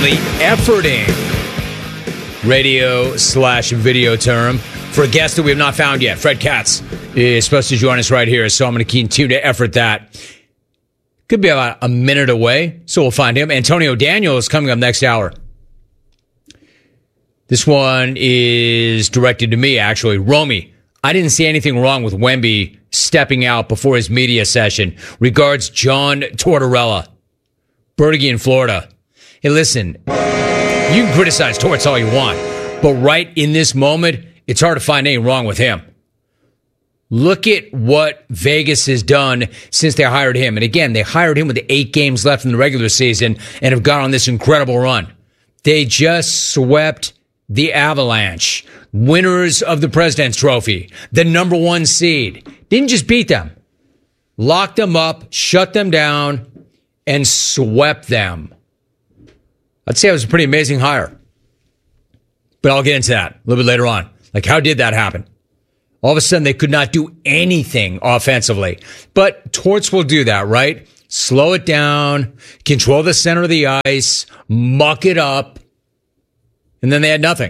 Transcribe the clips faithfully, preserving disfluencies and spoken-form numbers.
the efforting radio slash video term for a guest that we have not found yet. Fred Katz is supposed to join us right here, so I'm going to continue to effort that. Could be about a minute away, so we'll find him. Antonio Daniel is coming up next hour. This one is directed to me, actually. Romy, I didn't see anything wrong with Wemby stepping out before his media session. Regards, John Tortorella, Bertige in Florida. Hey, listen, you can criticize Torts all you want, but right in this moment, it's hard to find anything wrong with him. Look at what Vegas has done since they hired him. And again, they hired him with eight games left in the regular season and have gone on this incredible run. They just swept the Avalanche, winners of the President's Trophy, the number one seed. Didn't just beat them, locked them up, shut them down, and swept them. I'd say it was a pretty amazing hire. But I'll get into that a little bit later on. Like, how did that happen? All of a sudden, they could not do anything offensively. But Torts will do that, right? Slow it down, control the center of the ice, muck it up, and then they had nothing.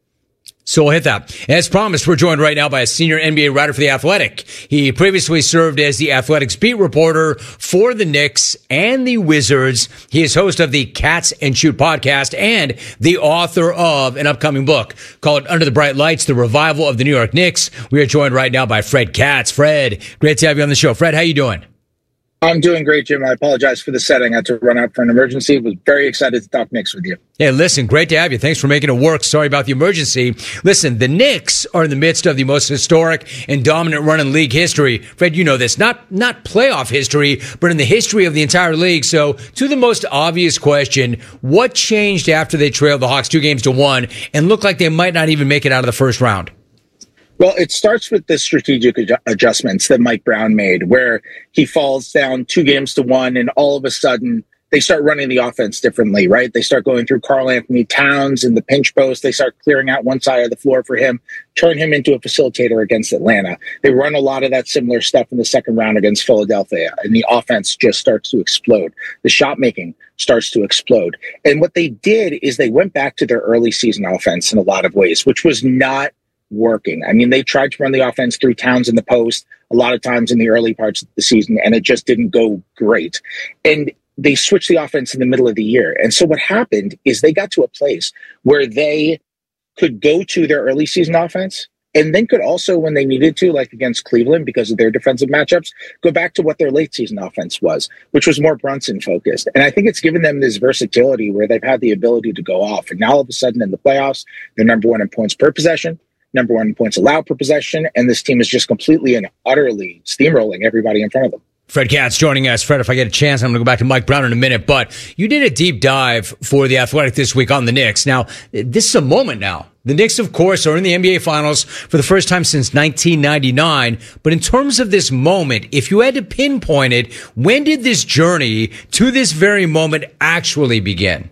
So we'll hit that. And as promised, we're joined right now by a senior N B A writer for The Athletic. He previously served as The Athletic's beat reporter for the Knicks and the Wizards. He is host of the Cats and Shoot podcast and the author of an upcoming book called Under the Bright Lights, The Revival of the New York Knicks. We are joined right now by Fred Katz. Fred, great to have you on the show. Fred, how you doing? I'm doing great, Jim. I apologize for the setting. I had to run out for an emergency. Was very excited to talk Knicks with you. Hey, listen, great to have you. Thanks for making it work. Sorry about the emergency. Listen, the Knicks are in the midst of the most historic and dominant run in league history. Fred, you know this. Not not playoff history, but in the history of the entire league. So, to the most obvious question, what changed after they trailed the Hawks two games to one and looked like they might not even make it out of the first round? Well, it starts with the strategic adju- adjustments that Mike Brown made, where he falls down two games to one, and all of a sudden they start running the offense differently, right? They start going through Karl Anthony Towns in the pinch post. They start clearing out one side of the floor for him, turn him into a facilitator against Atlanta. They run a lot of that similar stuff in the second round against Philadelphia, and the offense just starts to explode. The shot making starts to explode. And what they did is they went back to their early season offense in a lot of ways, which was not working. I mean, they tried to run the offense through Towns in the post a lot of times in the early parts of the season, and it just didn't go great. And they switched the offense in the middle of the year. And so what happened is they got to a place where they could go to their early season offense and then could also, when they needed to, like against Cleveland because of their defensive matchups, go back to what their late season offense was, which was more Brunson focused. And I think it's given them this versatility where they've had the ability to go off. And now all of a sudden in the playoffs, they're number one in points per possession, number one in points allowed per possession, and this team is just completely and utterly steamrolling everybody in front of them. Fred Katz joining us. Fred, if I get a chance, I'm going to go back to Mike Brown in a minute, but you did a deep dive for The Athletic this week on the Knicks. Now, this is a moment now. The Knicks, of course, are in the N B A Finals for the first time since nineteen ninety-nine, but in terms of this moment, if you had to pinpoint it, when did this journey to this very moment actually begin?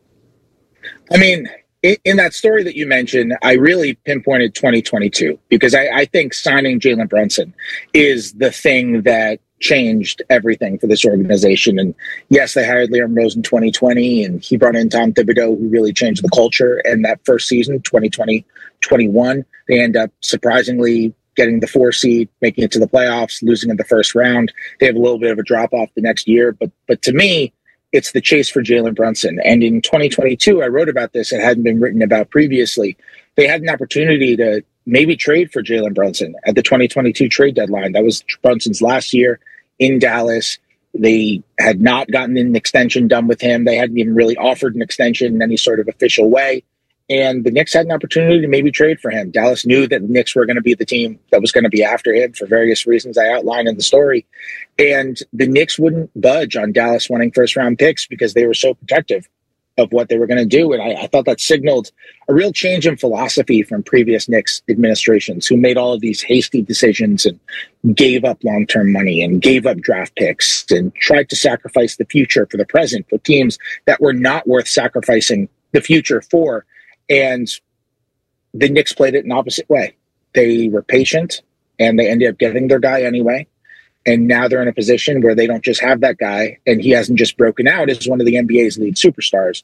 I mean, in that story that you mentioned, I really pinpointed twenty twenty-two because I, I think signing Jalen Brunson is the thing that changed everything for this organization. And yes, they hired Liam Rose in twenty twenty, and he brought in Tom Thibodeau, who really changed the culture. And that first season, twenty twenty twenty-one, they end up surprisingly getting the four seed, making it to the playoffs, losing in the first round. They have a little bit of a drop off the next year. But but to me, it's the chase for Jalen Brunson. And in twenty twenty-two, I wrote about this. It hadn't been written about previously. They had an opportunity to maybe trade for Jalen Brunson at the twenty twenty-two trade deadline. That was Brunson's last year in Dallas. They had not gotten an extension done with him. They hadn't even really offered an extension in any sort of official way. And the Knicks had an opportunity to maybe trade for him. Dallas knew that the Knicks were going to be the team that was going to be after him for various reasons I outlined in the story. And the Knicks wouldn't budge on Dallas wanting first round picks because they were so protective of what they were going to do. And I, I thought that signaled a real change in philosophy from previous Knicks administrations who made all of these hasty decisions and gave up long-term money and gave up draft picks and tried to sacrifice the future for the present for teams that were not worth sacrificing the future for. And the Knicks played it an opposite way. They were patient and they ended up getting their guy anyway. And now they're in a position where they don't just have that guy, and he hasn't just broken out as one of the N B A's lead superstars.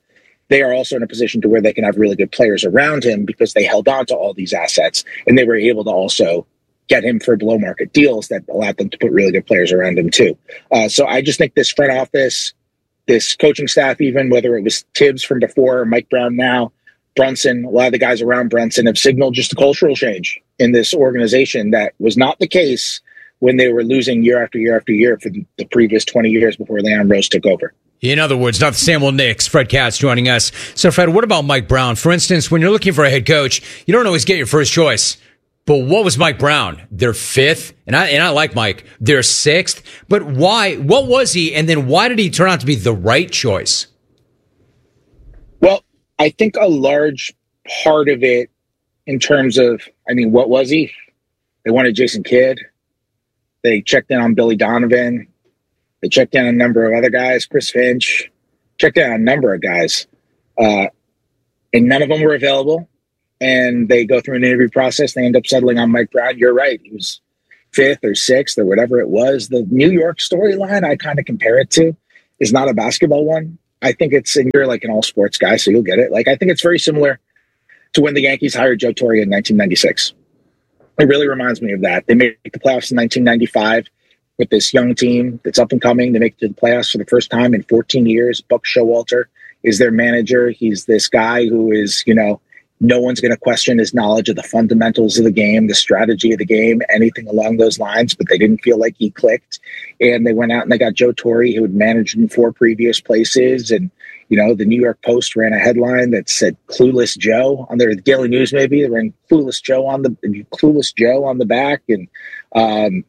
they are also in a position to where they can have really good players around him because they held on to all these assets and they were able to also get him for below market deals that allowed them to put really good players around him too. Uh, so I just think this front office, this coaching staff, even whether it was Tibbs from before or Mike Brown now, Brunson, a lot of the guys around Brunson have signaled just a cultural change in this organization that was not the case when they were losing year after year after year for the, the previous twenty years before Leon Rose took over. In other words, not the same old Knicks. Fred Katz joining us. So, Fred, what about Mike Brown? For instance, when you're looking for a head coach, you don't always get your first choice. But what was Mike Brown? They're fifth, and I and I like Mike. They're sixth. But why? What was he? And then why did he turn out to be the right choice? Well, I think a large part of it in terms of, I mean, what was he? They wanted Jason Kidd. They checked in on Billy Donovan. They checked in on a number of other guys, Chris Finch, checked in on a number of guys. Uh, and none of them were available. And they go through an interview process. They end up settling on Mike Brown. You're right. He was fifth or sixth or whatever it was. The New York storyline I kind of compare it to is not a basketball one. I think it's, and you're like an all sports guy, so you'll get it. Like, I think it's very similar to when the Yankees hired Joe Torre in nineteen ninety-six. It really reminds me of that. They made the playoffs in nineteen ninety-five with this young team that's up and coming. They make it to the playoffs for the first time in fourteen years. Buck Showalter is their manager. He's this guy who is, you know, no one's going to question his knowledge of the fundamentals of the game, the strategy of the game, anything along those lines, but they didn't feel like he clicked. And they went out and they got Joe Torre, who had managed in four previous places. And, you know, the New York Post ran a headline that said Clueless Joe on their Daily News, maybe. They ran Clueless Joe on the Clueless Joe on the back. And um,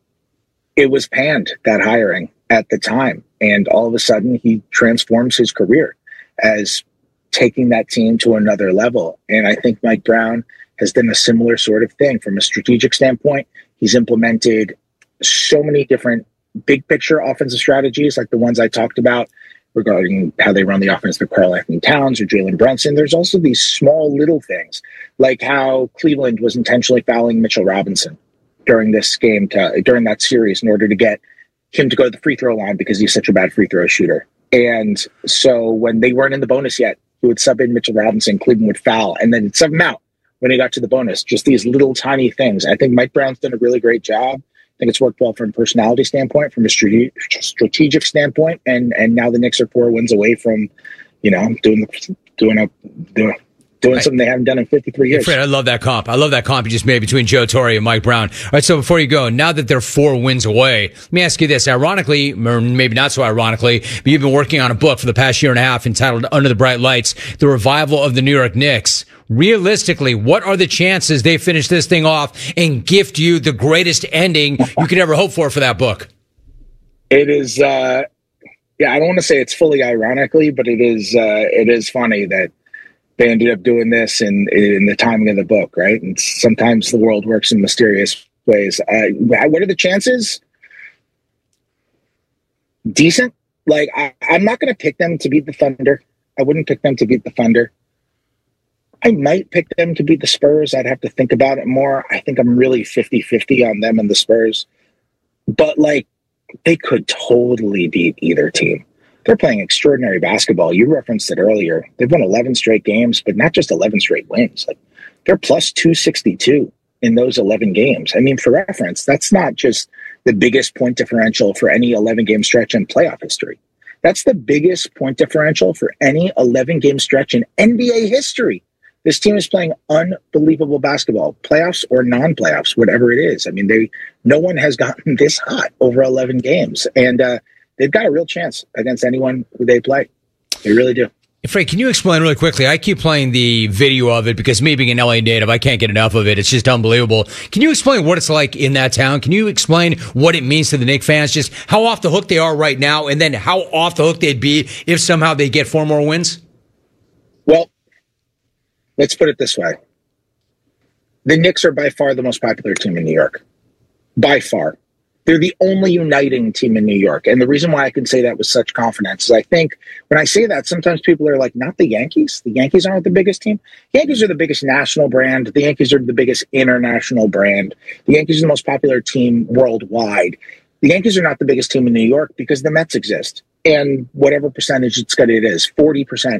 it was panned, that hiring at the time. And all of a sudden he transforms his career as taking that team to another level. And I think Mike Brown has done a similar sort of thing from a strategic standpoint. He's implemented so many different big picture offensive strategies, like the ones I talked about regarding how they run the offense with Karl Anthony Towns or Jalen Brunson. There's also these small little things, like how Cleveland was intentionally fouling Mitchell Robinson during this game, to, during that series, in order to get him to go to the free throw line because he's such a bad free throw shooter. And so when they weren't in the bonus yet, he would sub in Mitchell Robinson, Cleveland would foul, and then sub him out when he got to the bonus. Just these little tiny things. I think Mike Brown's done a really great job. I think it's worked well from a personality standpoint, from a strate- strategic standpoint, and and now the Knicks are four wins away from, you know, doing doing a doing. Doing something they haven't done in fifty-three years. Hey Fred, I love that comp. I love that comp you just made between Joe Torre and Mike Brown. All right, so before you go, now that they're four wins away, let me ask you this. Ironically, or maybe not so ironically, but you've been working on a book for the past year and a half entitled Under the Bright Lights, The Revival of the New York Knicks. Realistically, what are the chances they finish this thing off and gift you the greatest ending you could ever hope for for that book? It is, uh, yeah, I don't want to say it's fully ironically, but it is, uh, it is funny that they ended up doing this in, in the timing of the book, right? And sometimes the world works in mysterious ways. Uh, what are the chances? Decent. Like, I, I'm not going to pick them to beat the Thunder. I wouldn't pick them to beat the Thunder. I might pick them to beat the Spurs. I'd have to think about it more. I think I'm really fifty-fifty on them and the Spurs. But, like, they could totally beat either team. They're playing extraordinary basketball. You referenced it earlier. They've won eleven straight games, but not just eleven straight wins. Like, they're plus two sixty-two in those eleven games. I mean, for reference, that's not just the biggest point differential for any eleven-game stretch in playoff history. That's the biggest point differential for any eleven-game stretch in N B A history. This team is playing unbelievable basketball, playoffs or non-playoffs, whatever it is. I mean, they no one has gotten this hot over eleven games. And, uh, they've got a real chance against anyone who they play. They really do. Frank, can you explain really quickly? I keep playing the video of it because me being an L A native, I can't get enough of it. It's just unbelievable. Can you explain what it's like in that town? Can you explain what it means to the Knicks fans? Just how off the hook they are right now, and then how off the hook they'd be if somehow they get four more wins? Well, let's put it this way. The Knicks are by far the most popular team in New York. By far. They're the only uniting team in New York. And the reason why I can say that with such confidence is I think when I say that, sometimes people are like, not the Yankees. The Yankees aren't the biggest team. The Yankees are the biggest national brand. The Yankees are the biggest international brand. The Yankees are the most popular team worldwide. The Yankees are not the biggest team in New York because the Mets exist. And whatever percentage it's got, it is, forty percent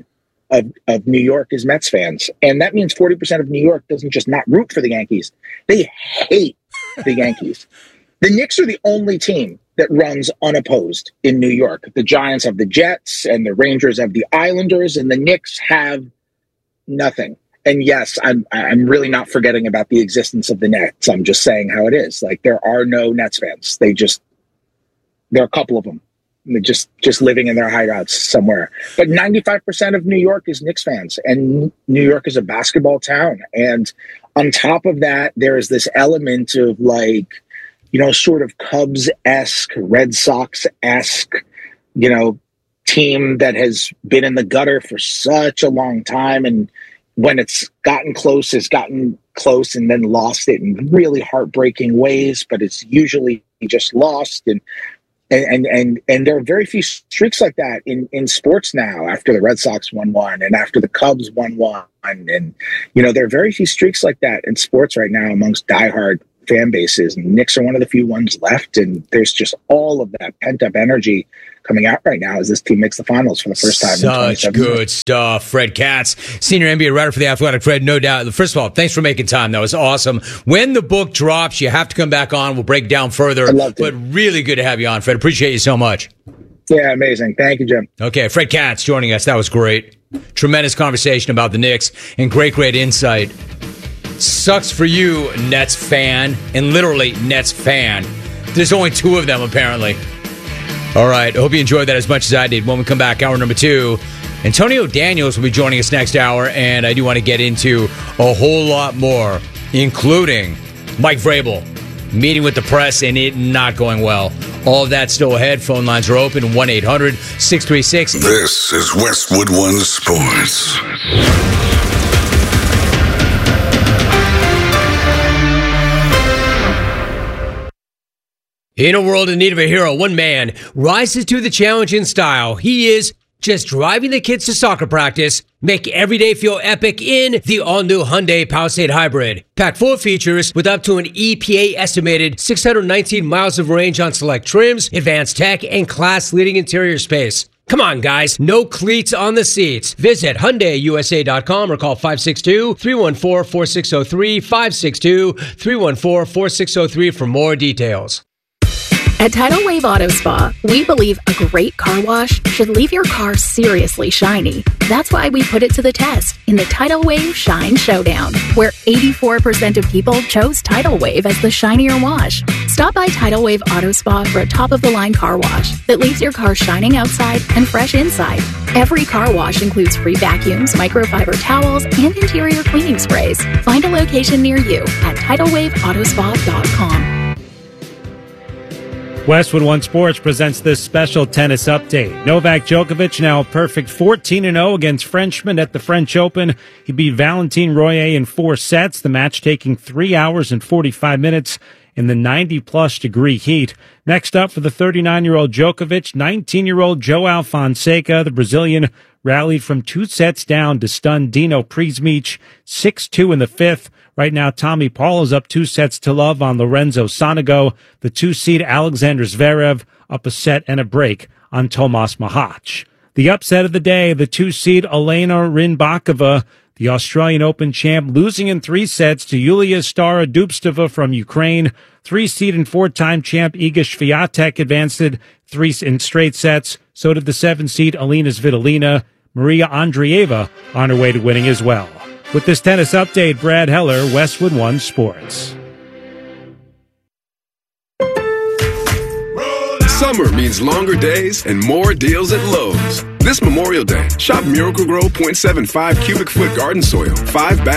of, of New York is Mets fans. And that means forty percent of New York doesn't just not root for the Yankees. They hate the Yankees. The Knicks are the only team that runs unopposed in New York. The Giants have the Jets and the Rangers have the Islanders, and the Knicks have nothing. And yes, I'm I'm really not forgetting about the existence of the Nets. I'm just saying how it is. Like, there are no Nets fans. They just, there are a couple of them. They're just, just living in their hideouts somewhere. But ninety-five percent of New York is Knicks fans, and New York is a basketball town. And on top of that, there is this element of, like, you know, sort of Cubs-esque, Red Sox-esque, you know, team that has been in the gutter for such a long time. And when it's gotten close, it's gotten close and then lost it in really heartbreaking ways, but it's usually just lost. And and and and there are very few streaks like that in, in sports now, after the Red Sox won one and after the Cubs won one. And, you know, there are very few streaks like that in sports right now amongst diehard fan bases. And Knicks are one of the few ones left. And there's just all of that pent-up energy coming out right now as this team makes the finals for the first time. Such in good stuff. Fred Katz, senior N B A writer for The Athletic. Fred, no doubt. First of all, thanks for making time. That was awesome. When the book drops, you have to come back on. We'll break it down further. I'd love to. But really good to have you on, Fred. Appreciate you so much. Yeah, amazing. Thank you, Jim. Okay, Fred Katz joining us. That was great. Tremendous conversation about the Knicks and great, great insight. Sucks for you, Nets fan, and literally Nets fan. There's only two of them, apparently. All right, I hope you enjoyed that as much as I did. When we come back, hour number two, Antonio Daniels will be joining us next hour, and I do want to get into a whole lot more, including Mike Vrabel meeting with the press and it not going well. All of that still ahead. Phone lines are open, one eight hundred six three six. This is Westwood One Sports. In a world in need of a hero, one man rises to the challenge in style. He is just driving the kids to soccer practice, make every day feel epic in the all-new Hyundai Palisade Hybrid. Packed full of features with up to an E P A-estimated six hundred nineteen miles of range on select trims, advanced tech, and class-leading interior space. Come on, guys. No cleats on the seats. Visit Hyundai U S A dot com or call five six two, three one four, four six zero three, five six two, three one four, four six zero three for more details. At Tidal Wave Auto Spa, we believe a great car wash should leave your car seriously shiny. That's why we put it to the test in the Tidal Wave Shine Showdown, where eighty-four percent of people chose Tidal Wave as the shinier wash. Stop by Tidal Wave Auto Spa for a top-of-the-line car wash that leaves your car shining outside and fresh inside. Every car wash includes free vacuums, microfiber towels, and interior cleaning sprays. Find a location near you at tidal wave auto spa dot com. Westwood One Sports presents this special tennis update. Novak Djokovic now a perfect fourteen and oh against Frenchman at the French Open. He beat Valentin Royer in four sets, the match taking three hours and forty-five minutes in the ninety-plus degree heat. Next up for the thirty-nine-year-old Djokovic, nineteen-year-old Joao Fonseca, the Brazilian, rallied from two sets down to stun Dino Przmic six two in the fifth. Right now, Tommy Paul is up two sets to love on Lorenzo Sonego. The two-seed Alexander Zverev up a set and a break on Tomas Machac. The upset of the day, the two-seed Elena Rybakova, the Australian Open champ, losing in three sets to Yulia Stara Dubstova from Ukraine. Three-seed and four-time champ Iga Swiatek advanced three in straight sets. So did the seven-seed Alina Svitolina. Maria Andreeva on her way to winning as well. With this tennis update, Brad Heller, Westwood One Sports. Summer means longer days and more deals at Lowe's. This Memorial Day, shop Miracle-Gro point seven five cubic foot garden soil, five bags.